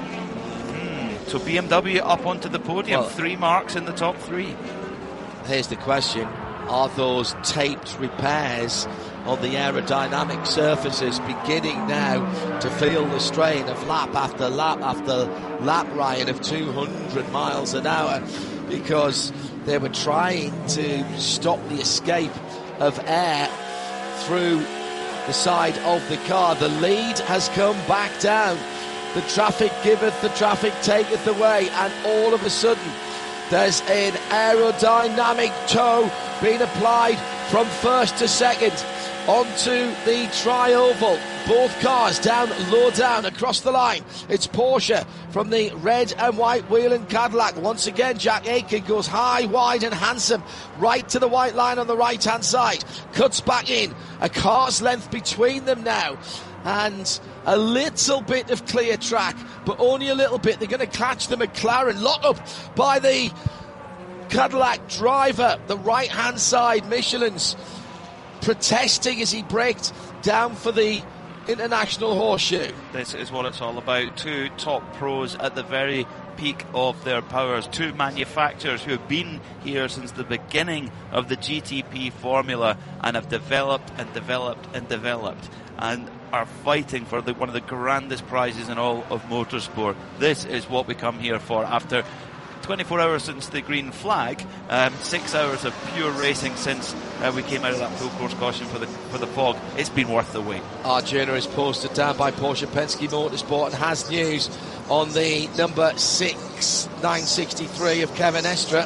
Mm. So B M W up onto the podium, well, three marks in the top three. Here's the question: are those taped repairs on the aerodynamic surfaces beginning now to feel the strain of lap after lap after lap, Ryan, of two hundred miles an hour? Because they were trying to stop the escape of air through the side of the car. The lead has come back down. The traffic giveth, the traffic taketh away, and all of a sudden there's an aerodynamic tow being applied from first to second onto the tri-oval. Both cars down, low down, across the line. It's Porsche from the red and white Whelen Cadillac. Once again, Jack Aitken goes high, wide and handsome, right to the white line on the right-hand side. Cuts back in. A car's length between them now. And a little bit of clear track, but only a little bit. They're going to catch the McLaren. Lock up by the Cadillac driver, the right-hand side. Michelin's protesting as he braked down for the International Horseshoe. This is what it's all about. Two top pros at the very peak of their powers. Two manufacturers who have been here since the beginning of the G T P formula and have developed and developed and developed and are fighting for the, one of the grandest prizes in all of motorsport. This is what we come here for after twenty-four hours since the green flag, um, six hours of pure racing since uh, we came out of that full course caution for the for the fog. It's been worth the wait. Arjuna is posted down by Porsche Penske Motorsport and has news on the number six nine sixty-three of Kevin Estre.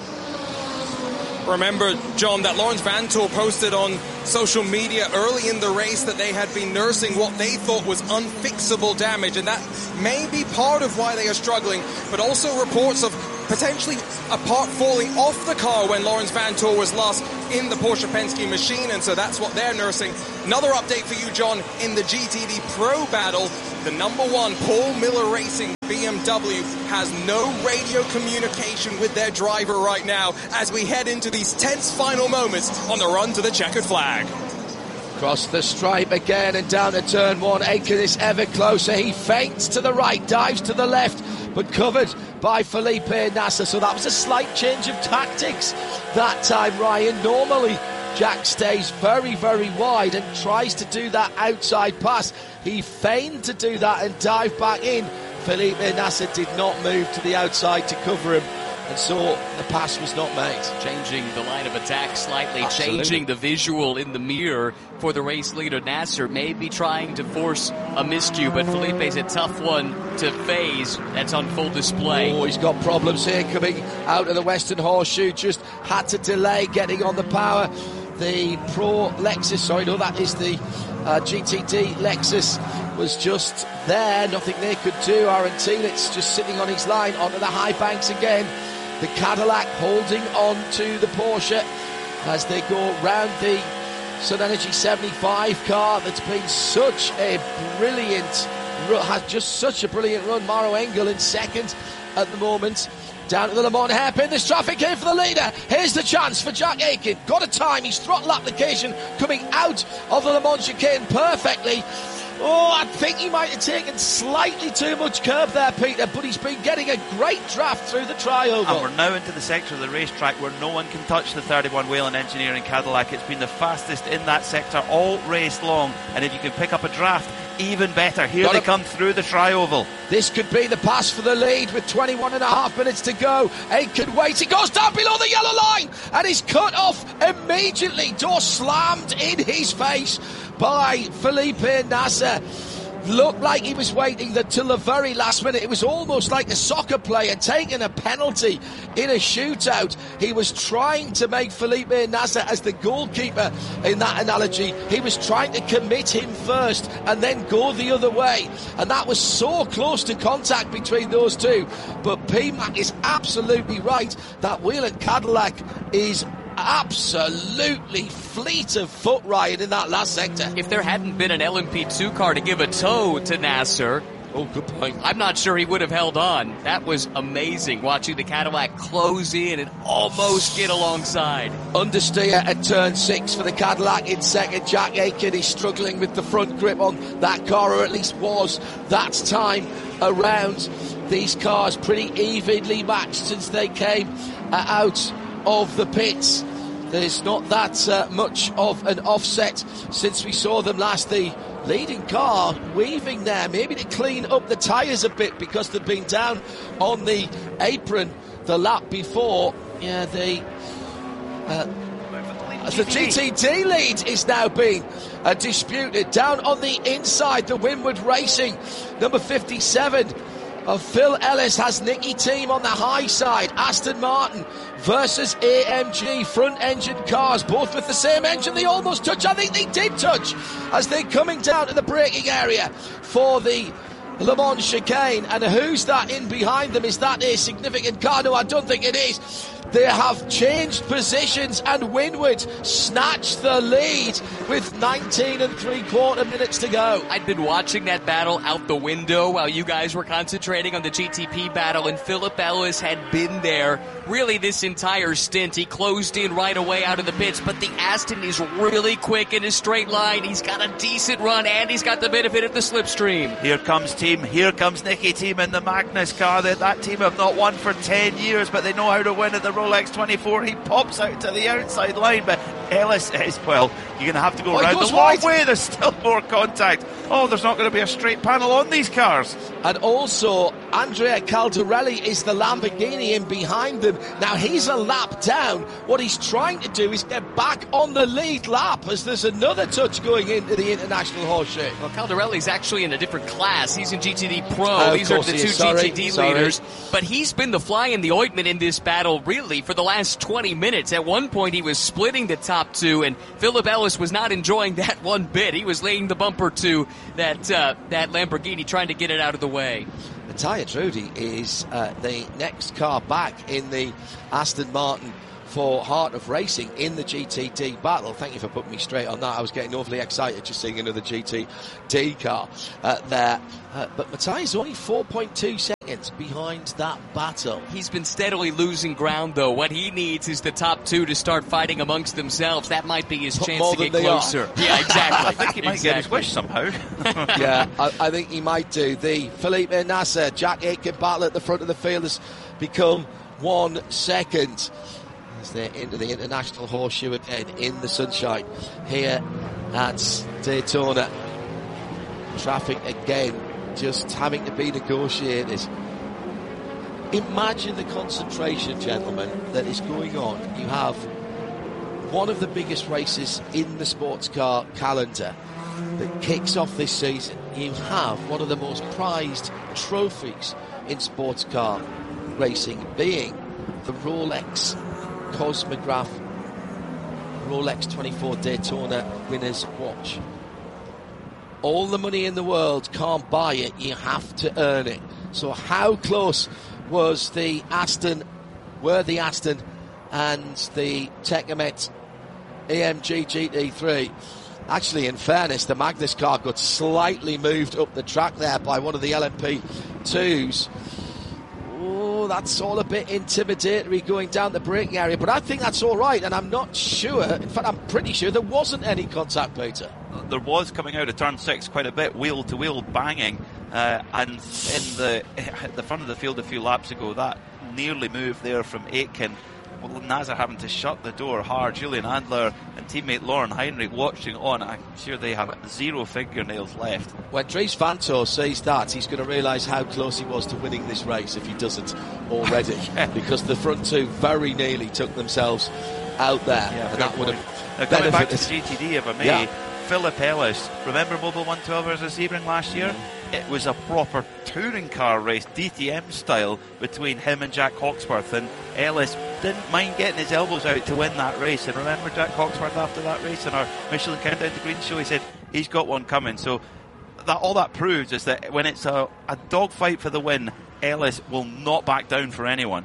Remember, John, that Laurens Vanthoor posted on social media early in the race that they had been nursing what they thought was unfixable damage, and that may be part of why they are struggling, but also reports of potentially a part falling off the car when Laurens Vanthoor was last in the Porsche Penske machine, and so that's what they're nursing. Another update for you, John, in the G T D Pro battle, the number one Paul Miller Racing B M W has no radio communication with their driver right now as we head into these tense final moments on the run to the checkered flag. Across the stripe again and down to turn one. Aitken is ever closer. He feints to the right, dives to the left, but covered by Felipe Nasser. So that was a slight change of tactics that time, Ryan. Normally, Jack stays very, very wide and tries to do that outside pass. He feigned to do that and dive back in. Felipe Nasser did not move to the outside to cover him, and so the pass was not made. Changing the line of attack slightly, Absolutely. Changing the visual in the mirror for the race leader Nasser, maybe trying to force a miscue, but Felipe's a tough one to phase. That's on full display. Oh, he's got problems here coming out of the Western Horseshoe, just had to delay getting on the power. The Pro Lexus, sorry, no, that is the uh, G T D Lexus, was just there, nothing they could do. Aaron Telitz just sitting on his line onto the high banks again. The Cadillac holding on to the Porsche as they go round the Sun Energy seventy-five car that's been such a brilliant, has just such a brilliant run. Maro Engel in second at the moment. Down to the Le Mans hairpin, there's traffic here for the leader. Here's the chance for Jack Aitken. Got a time, his throttle application coming out of the Le Mans chicane perfectly. Oh, I think he might have taken slightly too much curb there, Peter, but he's been getting a great draft through the tri-oval. And we're now into the sector of the racetrack where no one can touch the thirty-one Whelen Engineering Cadillac. It's been the fastest in that sector all race long, and if you can pick up a draft, even better. Here Got they it. come through the tri-oval. This could be the pass for the lead with twenty-one and a half minutes to go. Aitken waits, he goes down below the yellow line and he's cut off immediately. Door slammed in his face by Felipe Nasser. Looked like he was waiting until the very last minute. It was almost like a soccer player taking a penalty in a shootout. He was trying to make Felipe Nasser as the goalkeeper in that analogy. He was trying to commit him first and then go the other way. And that was so close to contact between those two. But P MAC is absolutely right. That Whelen Cadillac is absolutely fleet of foot, Ryan, in that last sector. If there hadn't been an L M P two car to give a tow to Nasser, oh, good point. I'm not sure he would have held on. That was amazing, watching the Cadillac close in and almost get alongside. Understeer at turn six for the Cadillac in second. Jack Aitken is struggling with the front grip on that car, or at least was that time around. These cars pretty evenly matched since they came uh, out of the pits. There's not that uh, much of an offset since we saw them last. The leading car weaving there, maybe to clean up the tyres a bit because they've been down on the apron the lap before. Yeah, the uh, the G T D lead is now being uh, disputed. Down on the inside, the Winward Racing number fifty-seven of Phil Ellis has Nicky Team on the high side. Aston Martin versus A M G, front engine cars, both with the same engine. They almost touch. I think they did touch as they're coming down to the braking area for the Le Mans chicane. And who's that in behind them? Is that a significant car? No, I don't think it is. They have changed positions and Winward snatched the lead with nineteen and three quarter minutes to go. I'd been watching that battle out the window while you guys were concentrating on the G T P battle, and Philip Ellis had been there really this entire stint. He closed in right away out of the pits, but the Aston is really quick in his straight line. He's got a decent run and he's got the benefit of the slipstream. Here comes Team, here comes Nicky Team in the Magnus car. That, that team have not won for ten years, but they know how to win at the Rolex twenty-four. He pops out to the outside line, but Ellis is, well, you're going to have to go Oh, he around goes the long wide. way. There's still more contact. Oh, there's not going to be a straight panel on these cars. And also, Andrea Caldarelli is the Lamborghini in behind them. Now, he's a lap down. What he's trying to do is get back on the lead lap as there's another touch going into the International Horseshoe. Well, Caldarelli's actually in a different class. He's in G T D Pro. Oh, These are course the he two is. Sorry, G T D sorry. leaders. But he's been the fly in the ointment in this battle, really, for the last twenty minutes. At one point, he was splitting the top two, and Philip Ellis was not enjoying that one bit. He was laying the bumper to that uh, that Lamborghini, trying to get it out of the way. Matthias Trudy is uh, the next car back in the Aston Martin for Heart of Racing in the G T D battle. Thank you for putting me straight on that. I was getting awfully excited just seeing another G T D car uh, there. Uh, but Matthias only four point two seconds behind that battle. He's been steadily losing ground, though. What he needs is the top two to start fighting amongst themselves. That might be his chance More to than get they are. closer. Yeah, exactly. I think he might exactly. get his wish somehow. Yeah, I, I think he might do. The Felipe Nasser, Jack Aitken battle at the front of the field has become one second. As they're into the International Horseshoe again in the sunshine here at Daytona. Traffic again just having to be negotiated. Imagine the concentration, gentlemen, that is going on. You have one of the biggest races in the sports car calendar that kicks off this season. You have one of the most prized trophies in sports car racing being the Rolex Cosmograph Rolex twenty-four Daytona Winners Watch. All the money in the world can't buy it, you have to earn it. So how close was the Aston, were the Aston and the Tecamet A M G G T three? Actually, in fairness, the Magnus car got slightly moved up the track there by one of the L M P twos. Oh, that's all a bit intimidatory going down the braking area, but I think that's all right, and I'm not sure, in fact, I'm pretty sure there wasn't any contact, Peter. There was coming out of turn six quite a bit, wheel to wheel banging, uh, and in the at the front of the field a few laps ago, that nearly moved there from Aitken. Well, Nasser having to shut the door hard. Julian Andler and teammate Lauren Heinrich watching on. I'm sure they have zero fingernails left. When Dries Vanthoor says that, he's going to realise how close he was to winning this race if he doesn't already. Yeah. Because the front two very nearly took themselves out there. Yeah, and that would have now, coming back to benefited. the G T D, if I may, Yeah. Philip Ellis. Remember Mobile one twelve hours of Sebring last year? It was a proper touring car race, D T M style, between him and Jack Hawksworth, and Ellis didn't mind getting his elbows out to win that race. And remember Jack Hawksworth after that race in our Michelin Countdown to Green show, he said he's got one coming. So that all that proves is that when it's a, a dogfight for the win, Ellis will not back down for anyone.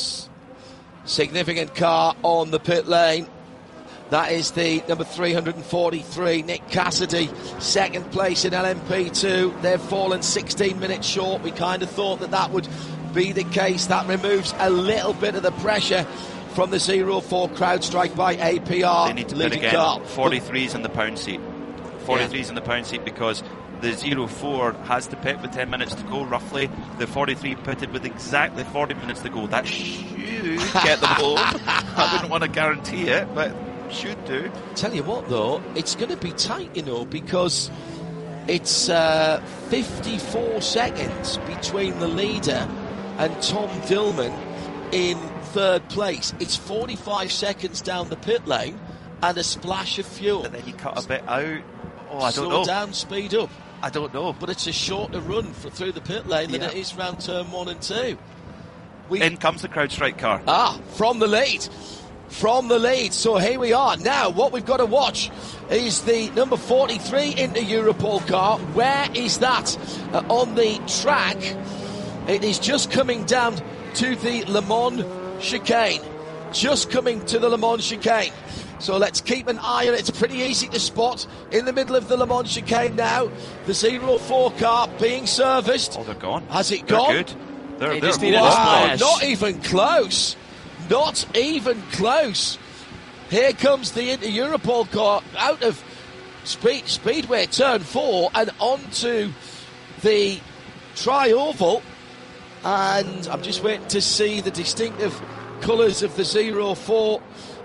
Significant car on the pit lane. That is the number three hundred forty-three, Nick Cassidy, second place in L M P two. They've fallen sixteen minutes short. We kind of thought that that would be the case. That removes a little bit of the pressure from the zero four crowd strike by A P R. They need to pit again. Car. forty-threes in the pound seat. forty-threes yeah. in the pound seat because the zero four has to pit with ten minutes to go, roughly. The forty-three pitted with exactly forty minutes to go. That should get them home. I wouldn't want to guarantee it, but should do. Tell you what, though, it's going to be tight, you know, because it's uh, fifty-four seconds between the leader and Tom Dillman in third place. It's forty-five seconds down the pit lane and a splash of fuel. And then you cut a bit out. Oh, I don't Slow know. down, speed up. I don't know. But it's a shorter run for, through the pit lane than yeah. it is round turn one and two. We, in comes the CrowdStrike car. Ah, from the lead. From the lead. So here we are. Now, what we've got to watch is the number forty-three Inter Europol car. Where is that? Uh, on the track. It is just coming down to the Le Mans chicane. Just coming to the Le Mans chicane. So let's keep an eye on it. It's pretty easy to spot in the middle of the Le Mans chicane now. The zero four car being serviced. Oh, they're gone. Has it they're gone? Good. They're, They they're just needed a Wow, splash. not even close. Not even close. Here comes the Inter Europol car out of speed, Speedway turn four and onto the tri-oval. And I'm just waiting to see the distinctive colours of the zero four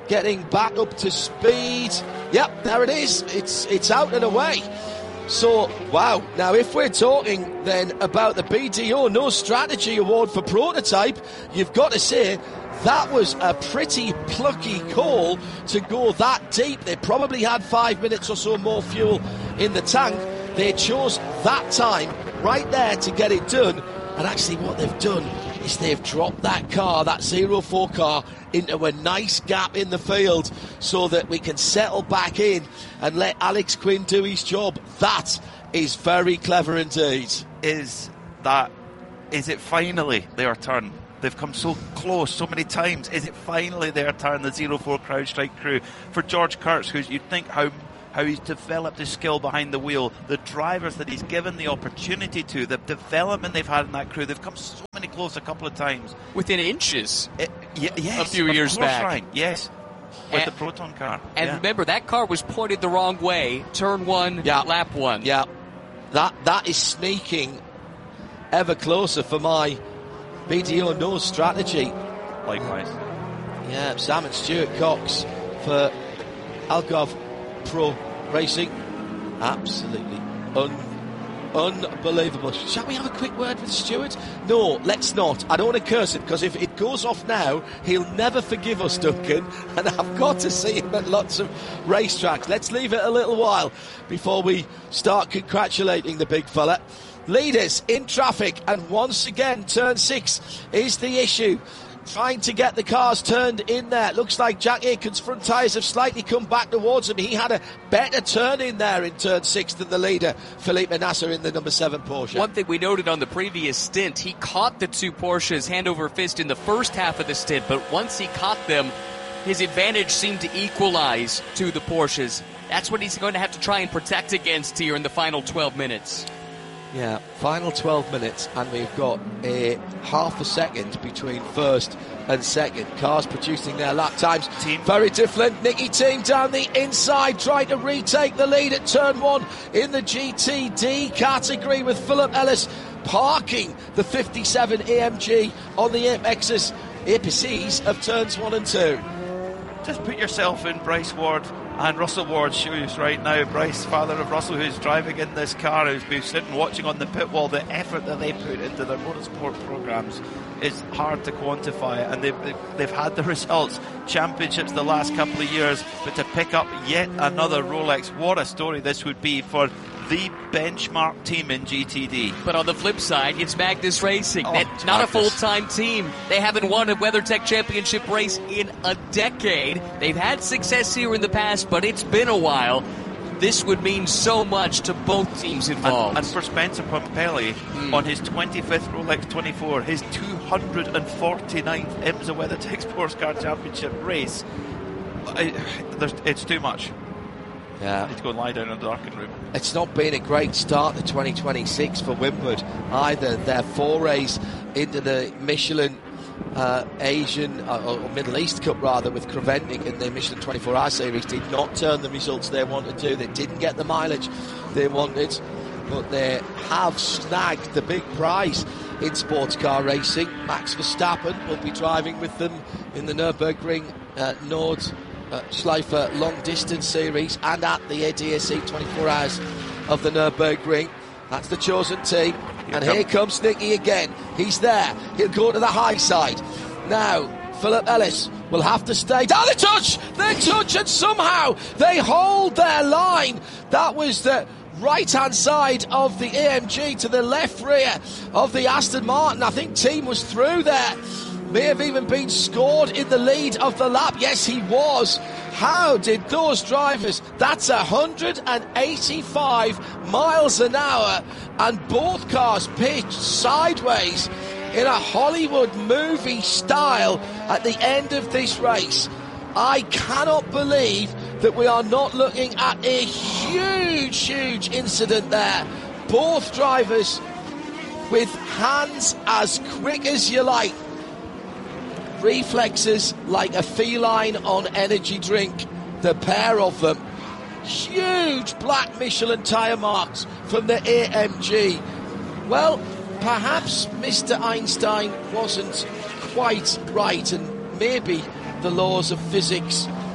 getting back up to speed. Yep, there it is. It's it's out and away. So, wow. Now, if we're talking then about the B D O No Strategy Award for Prototype, you've got to say that was a pretty plucky call to go that deep. They probably had five minutes or so more fuel in the tank. They chose that time right there to get it done. And actually what they've done is they've dropped that car, that zero four car, into a nice gap in the field so that we can settle back in and let Alex Quinn do his job. That is very clever indeed. Is that, is it finally their turn? They've come so close so many times. Is it finally their turn, the zero four CrowdStrike crew? For George Kurtz, who's, you'd think how how he's developed his skill behind the wheel, the drivers that he's given the opportunity to, the development they've had in that crew, they've come so many close a couple of times. Within inches. It, y- yes, a few years course, back. Ryan, yes. With and, the Proton car. And yeah. remember, that car was pointed the wrong way. Turn one, yeah. lap one. Yeah, that that is sneaking ever closer for my B D O No Strategy. Likewise. Yeah, Sam and Stuart Cox for Algarve Pro Racing. Absolutely un- unbelievable. Shall we have a quick word with Stuart? No, let's not. I don't want to curse it, because if it goes off now, he'll never forgive us, Duncan, and I've got to see him at lots of racetracks. Let's leave it a little while before we start congratulating the big fella. Leaders in traffic, and once again, turn six is the issue. Trying to get the cars turned in there. Looks like Jack Aitken's front tyres have slightly come back towards him. He had a better turn in there in turn six than the leader, Felipe Nasser, in the number seven Porsche. One thing we noted on the previous stint, he caught the two Porsches hand over fist in the first half of the stint, but once he caught them, his advantage seemed to equalize to the Porsches. That's what he's going to have to try and protect against here in the final twelve minutes. Yeah, final twelve minutes, and we've got a half a second between first and second. Cars producing their lap times. Team. Very different. Nicky Team down the inside, trying to retake the lead at turn one in the G T D category, with Philip Ellis parking the fifty-seven A M G on the apexes, apices of turns one and two. Just put yourself in Bryce Ward and Russell Ward's shoes right now. Bryce, father of Russell, who's driving in this car, who's been sitting watching on the pit wall. The effort that they put into their motorsport programs is hard to quantify, and they've, they've had the results, championships the last couple of years, but to pick up yet another Rolex, what a story this would be for the benchmark team in G T D. But on the flip side, it's Magnus Racing. Oh, That's not Magnus. a full-time team. They haven't won a WeatherTech Championship race in a decade. They've had success here in the past, but it's been a while. This would mean so much to both teams involved. And, and for Spencer Pompelli, mm. on his twenty-fifth Rolex twenty-four, his two hundred forty-ninth IMSA WeatherTech Sports Car Championship race, it, it's too much. Yeah. I need to go and lie down in a darkened room. It's not been a great start to twenty twenty-six for Winward either. Their forays into the Michelin uh, Asian uh, or Middle East Cup rather with Creventic in the Michelin twenty-four hour series did not turn the results they wanted to. They didn't get the mileage they wanted, but they have snagged the big prize in sports car racing. Max Verstappen will be driving with them in the Nürburgring uh, Nord Uh, Schleifer long distance series and at the A D A C twenty-four hours of the Nürburgring. That's the chosen team. Here and come. here comes Nicky again. He's there. He'll go to the high side. Now, Philip Ellis will have to stay down. They touch! They touch, and somehow they hold their line. That was the right-hand side of the A M G to the left rear of the Aston Martin. I think team was through there. May have even been scored in the lead of the lap. Yes, he was. How did those drivers? That's one hundred eighty-five miles an hour, and both cars pitched sideways in a Hollywood movie style at the end of this race. I cannot believe that we are not looking at a huge, huge incident there. Both drivers with hands as quick as you like. Reflexes like a feline on energy drink, the pair of them. Huge black Michelin tyre marks from the A M G. Well, perhaps Mister Einstein wasn't quite right, and maybe the laws of physics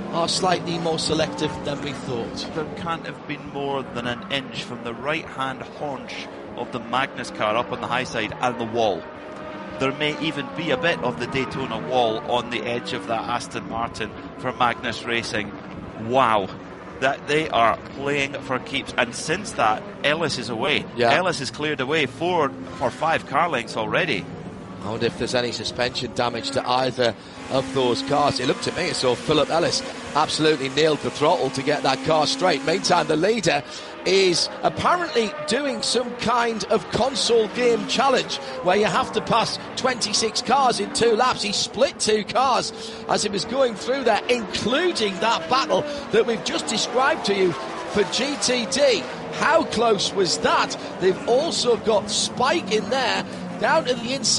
are slightly more selective than we thought. There can't have been more than an inch from the right-hand haunch of the Magnus car up on the high side and the wall. There may even be a bit of the Daytona wall on the edge of that Aston Martin for Magnus Racing. Wow. That they are playing for keeps, and since that, Ellis is away. Yeah. Ellis has cleared away four or five car lengths already. I wonder if there's any suspension damage to either of those cars. It looked to me as though Philip Ellis absolutely nailed the throttle to get that car straight. Meantime, the leader is apparently doing some kind of console game challenge where you have to pass twenty-six cars in two laps. He split two cars as he was going through there, including that battle that we've just described to you for G T D. How close was that? They've also got Spike in there down to the inside.